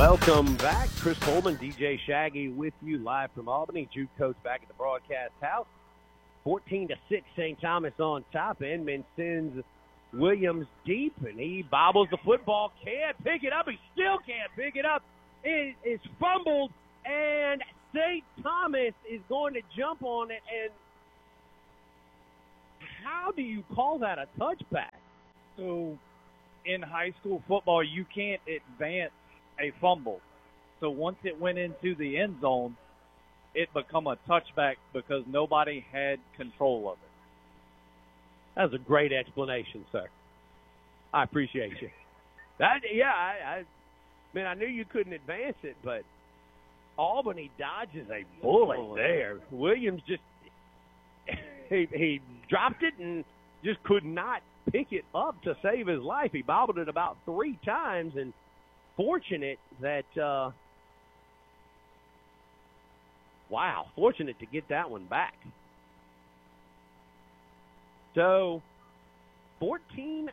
Welcome back. Chris Coleman, DJ Shaggy with you live from Albany. Juke Coach back at the broadcast house. 14-6, St. Thomas on top. Inman sends Williams deep, and he bobbles the football. Can't pick it up. He still can't pick it up. It is fumbled, and St. Thomas is going to jump on it. And how do you call that a touchback? So in high school football, you can't advance a fumble. So once it went into the end zone, it become a touchback because nobody had control of it. That was a great explanation, sir. I appreciate you. I knew you couldn't advance it, but Albany dodges a bullet there. Williams just he dropped it and just could not pick it up to save his life. He bobbled it about 3 times, and fortunate that fortunate to get that one back. So 14-6,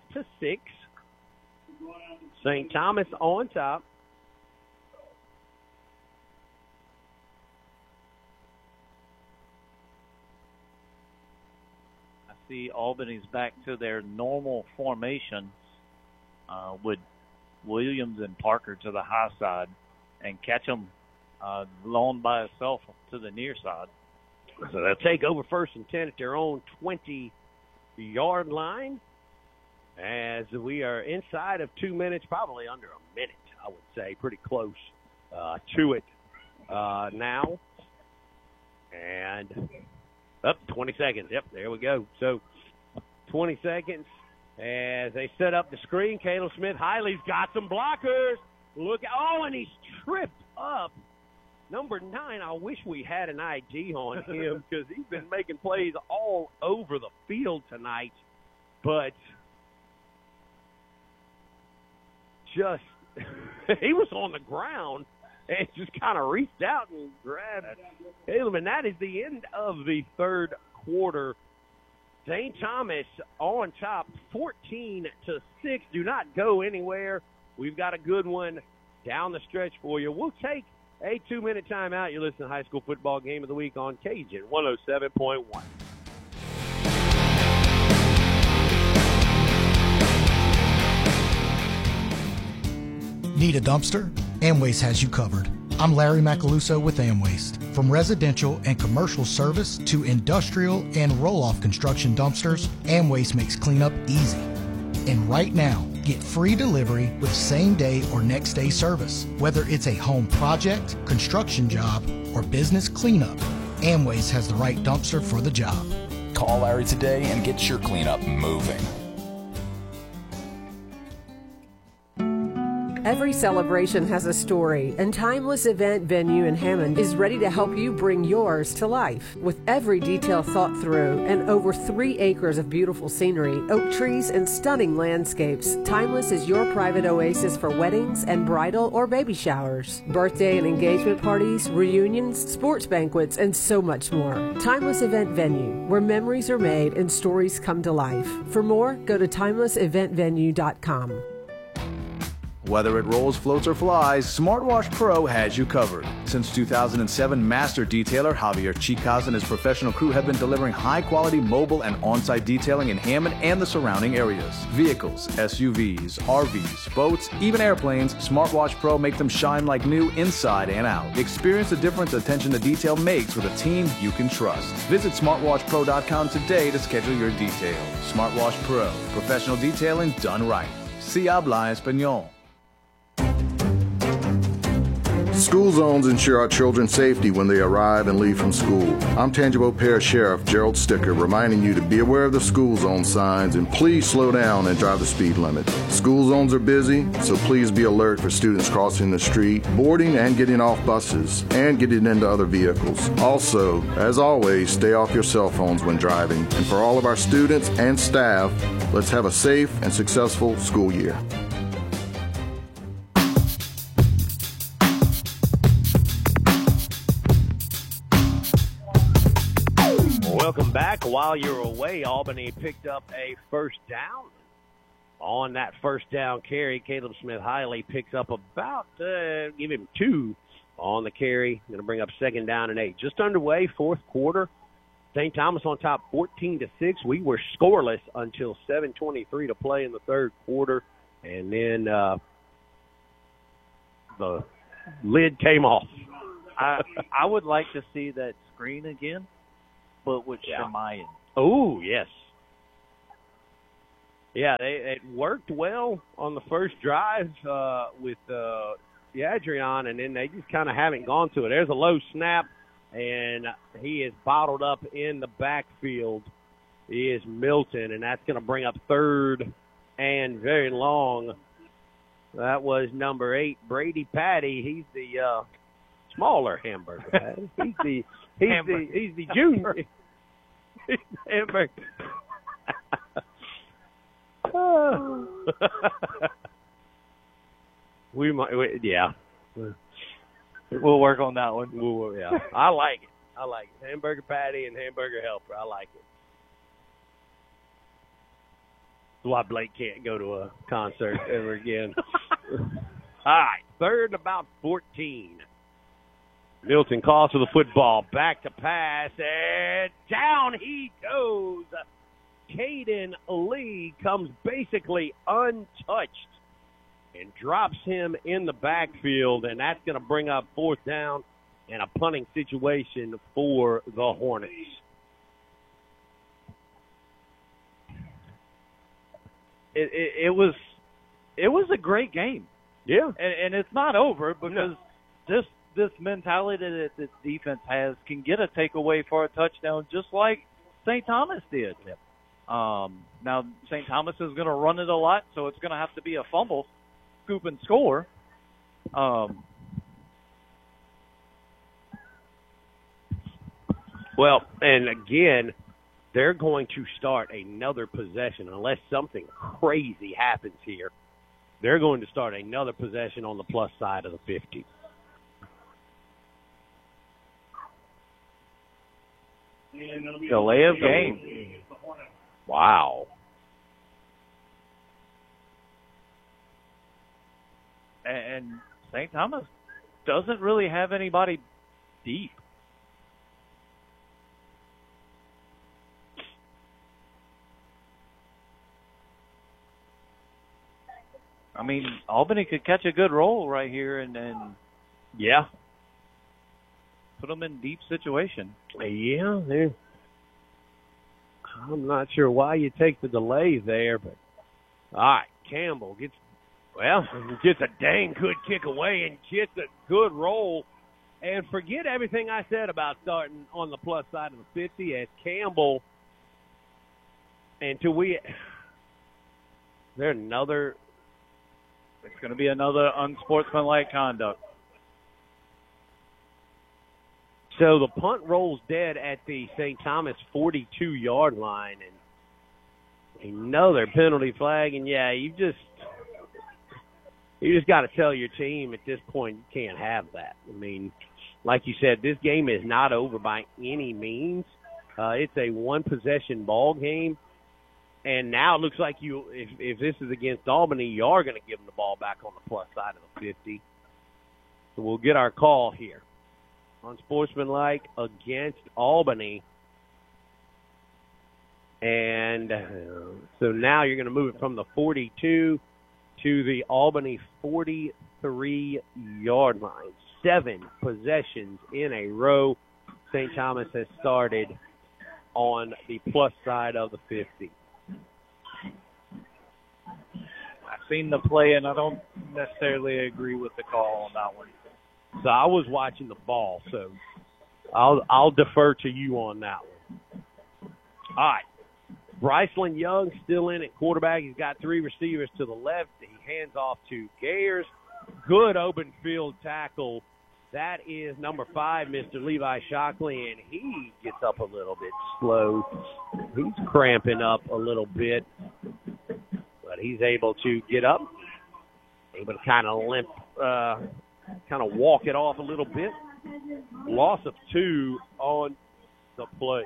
St. Thomas on top. I see Albany's back to their normal formation with Williams and Parker to the high side and Ketchum lone by himself to the near side. So they'll take over 1st and 10 at their own 20-yard line as we are inside of 2 minutes, probably under a minute, I would say, pretty close to it now. And up 20 seconds. Yep, there we go. So 20 seconds as they set up the screen. Caleb Smith, Hiley's got some blockers. And he's tripped up. Number 9, I wish we had an ID on him because he's been making plays all over the field tonight. But just, he was on the ground and just kind of reached out and grabbed Caleb. And that is the end of the third quarter. St. Thomas on top, 14-6. Do not go anywhere. We've got a good one down the stretch for you. We'll take a 2-minute timeout. You're listening to High School Football Game of the Week on Cajun 107.1. Need a dumpster? Amwaste has you covered. I'm Larry Macaluso with Amwaste. From residential and commercial service to industrial and roll-off construction dumpsters, Amwaste makes cleanup easy. And right now, get free delivery with same-day or next-day service. Whether it's a home project, construction job, or business cleanup, Amwaste has the right dumpster for the job. Call Larry today and get your cleanup moving. Every celebration has a story, and Timeless Event Venue in Hammond is ready to help you bring yours to life. With every detail thought through and over 3 acres of beautiful scenery, oak trees, and stunning landscapes, Timeless is your private oasis for weddings and bridal or baby showers, birthday and engagement parties, reunions, sports banquets, and so much more. Timeless Event Venue, where memories are made and stories come to life. For more, go to timelesseventvenue.com. Whether it rolls, floats, or flies, Smartwash Pro has you covered. Since 2007, master detailer Javier Chicas and his professional crew have been delivering high-quality mobile and on-site detailing in Hammond and the surrounding areas. Vehicles, SUVs, RVs, boats, even airplanes, Smartwash Pro make them shine like new inside and out. Experience the difference attention to detail makes with a team you can trust. Visit smartwashpro.com today to schedule your detail. Smartwash Pro, professional detailing done right. Si habla español. School zones ensure our children's safety when they arrive and leave from school. I'm Tangipahoa Parish Sheriff Gerald Sticker reminding you to be aware of the school zone signs and please slow down and drive the speed limit. School zones are busy, so please be alert for students crossing the street, boarding and getting off buses, and getting into other vehicles. Also, as always, stay off your cell phones when driving. And for all of our students and staff, let's have a safe and successful school year. Welcome back. While you're away, Albany picked up a first down on that first down carry. Caleb Smith-Hiley picks up about, give him 2 on the carry. Going to bring up 2nd down and 8. Just underway, 4th quarter. St. Thomas on top 14-6. We were scoreless until 7:23 to play in the 3rd quarter. And then the lid came off. I would like to see that screen again, but with Shemayan. Oh, yes. Yeah, it worked well on the first drive with Adrian, and then they just kind of haven't gone to it. There's a low snap, and he is bottled up in the backfield. He is Milton, and that's going to bring up 3rd and very long. That was number 8, Brady Patty. He's the smaller hamburger patty. He's the junior. He's the hamburger. We'll work on that one. I like it. Hamburger patty and hamburger helper. I like it. That's why Blake can't go to a concert ever again. All right, 3rd and about 14. Milton calls for the football. Back to pass, and down he goes. Caden Lee comes basically untouched and drops him in the backfield, and that's going to bring up 4th down and a punting situation for the Hornets. It was a great game. Yeah. And it's not over because this mentality that this defense has can get a takeaway for a touchdown just like St. Thomas did. Yep. Now, St. Thomas is going to run it a lot, so it's going to have to be a fumble, scoop and score. Well, and again, they're going to start another possession unless something crazy happens here. They're going to start another possession on the plus side of the 50. Delay of game. Wow. And St. Thomas doesn't really have anybody deep. I mean, Albany could catch a good roll right here and yeah, put them in deep situation. Yeah, I'm not sure why you take the delay there, but all right, Campbell gets a dang good kick away and gets a good roll. And forget everything I said about starting on the plus side of the 50 as Campbell. Until it's going to be another unsportsmanlike conduct. So the punt rolls dead at the St. Thomas 42-yard line, and another penalty flag. And yeah, you just got to tell your team at this point you can't have that. I mean, like you said, this game is not over by any means. It's a one-possession ball game. And now it looks like if this is against Albany, you are going to give them the ball back on the plus side of the 50. So we'll get our call here. Unsportsmanlike against Albany. And so now you're going to move it from the 42 to the Albany 43-yard line. 7 possessions in a row. St. Thomas has started on the plus side of the 50. I've seen the play, and I don't necessarily agree with the call on that one. So I was watching the ball, so I'll defer to you on that one. All right. Bryceland Young still in at quarterback. He's got 3 receivers to the left. He hands off to Gayers. Good open field tackle. That is number 5, Mr. Levi Shockley, and he gets up a little bit slow. He's cramping up a little bit, but he's able to get up, able to kind of limp, kind of walk it off a little bit. Loss of 2 on the play.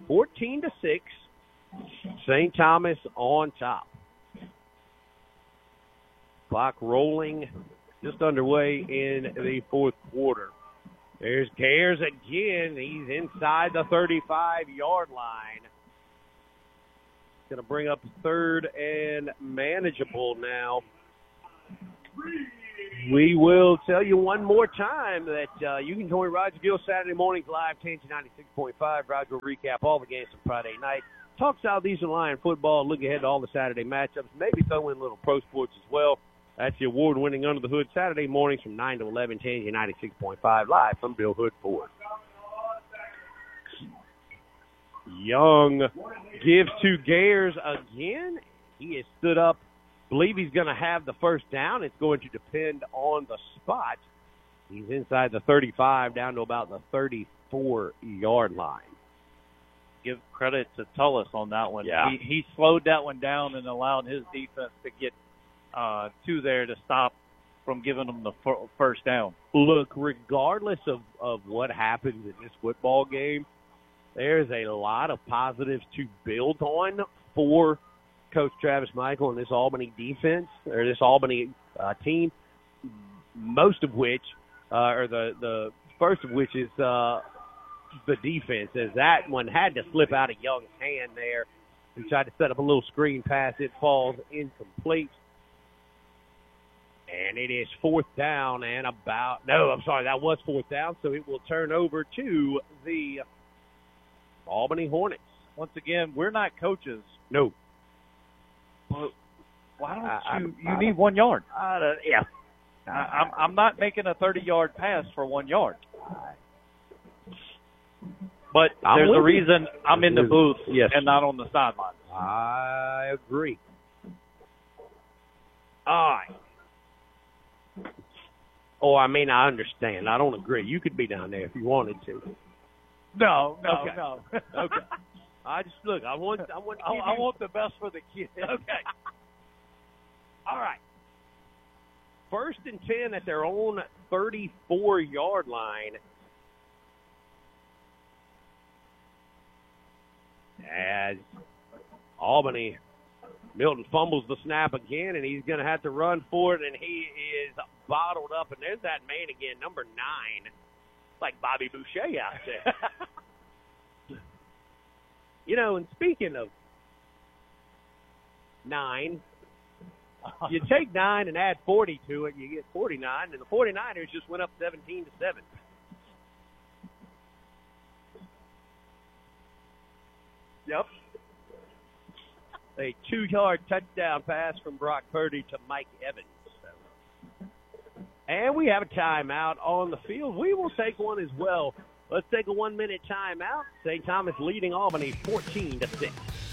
14-6. St. Thomas on top. Clock rolling, just underway in the fourth quarter. There's Gayers again. He's inside the 35-yard line. Going to bring up third and manageable now. We will tell you one more time that you can join Roger Gill Saturday mornings live, Tangy 96.5. Roger will recap all the games from Friday night. Talk Southeastern Lion football, look ahead to all the Saturday matchups, maybe throw in a little pro sports as well. That's the award-winning Under the Hood Saturday mornings from 9 to 11, Tangy 96.5, live from Bill Hood Ford. Young gives to Gayers again. He has stood up. Believe he's going to have the first down. It's going to depend on the spot. He's inside the 35, down to about the 34-yard line. Give credit to Tullis on that one. Yeah. He slowed that one down and allowed his defense to get to there to stop from giving them the first down. Look, regardless of what happens in this football game, there's a lot of positives to build on for Coach Travis Michael and this Albany defense, or this Albany team, most of which, or the first of which is the defense, as that one had to slip out of Young's hand there. He tried to set up a little screen pass. It falls incomplete. And it is fourth down and that was fourth down, so it will turn over to the Albany Hornets. Once again, we're not coaches. No. Well, why don't you need 1 yard? Yeah. I'm not making a 30-yard pass for 1 yard. But there's a reason I'm in the booth and not on the sideline. I agree. All right. Oh, I mean, I understand. I don't agree. You could be down there if you wanted to. No. Okay. I want the best for the kids. Okay. All right. First and 10 at their own 34-yard line. As Albany, Milton fumbles the snap again, and he's going to have to run for it, and he is bottled up. And there's that man again, number 9. Like Bobby Boucher out there. You know, and speaking of 9, you take 9 and add 40 to it, you get 49, and the 49ers just went up 17-7. Yep. A 2-yard touchdown pass from Brock Purdy to Mike Evans. And we have a timeout on the field. We will take one as well. Let's take a 1-minute timeout. St. Thomas leading Albany 14-6.